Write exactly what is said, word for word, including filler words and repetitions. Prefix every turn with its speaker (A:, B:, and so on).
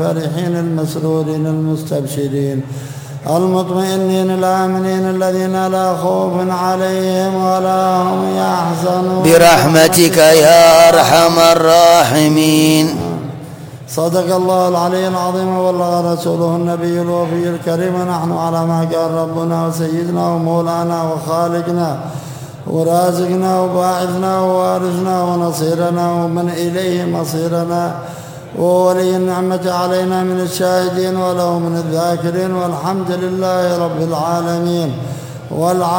A: الفرحين المسرورين المستبشرين المطمئنين الآمنين الذين لا خوف عليهم ولا هم يحزنون
B: برحمتك يا أرحم الراحمين.
A: صدق الله العلي العظيم وبلغ رسوله النبي الوفي الكريم. نحن على ما قال ربنا وسيدنا ومولانا وخالقنا ورازقنا وباعثنا ووارثنا ونصيرنا ومن إليه مصيرنا وولي النعمة علينا من الشاهدين وله من الذاكرين، والحمد لله رب العالمين. والع